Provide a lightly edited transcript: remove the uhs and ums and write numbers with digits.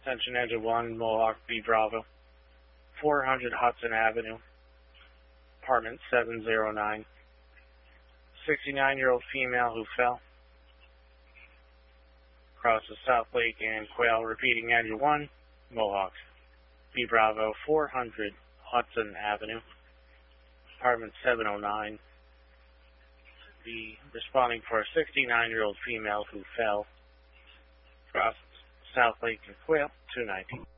Attention Engine 1, Mohawk B Bravo, 400 Hudson Avenue, apartment 709. 69-year-old female who fell across the South Lake and Quail. Repeating, Engine 1, Mohawk B Bravo, 400 Hudson Avenue, apartment 709. Be responding for a 69-year-old female who fell across South Lake and Quail, 219.